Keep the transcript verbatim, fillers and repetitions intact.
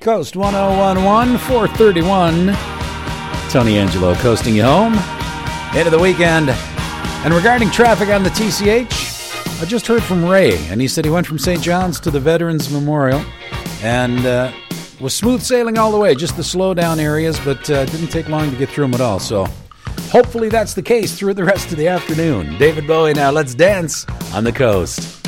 Coast one oh one point one, four thirty-one. Tony Angelo coasting you home into the weekend. And regarding traffic on the T C H, I just heard from Ray, and he said he went from Saint John's to the Veterans Memorial and uh, was smooth sailing all the way, just the slow down areas, but uh, didn't take long to get through them at all. So hopefully that's the case through the rest of the afternoon. David Bowie now, let's dance on the coast.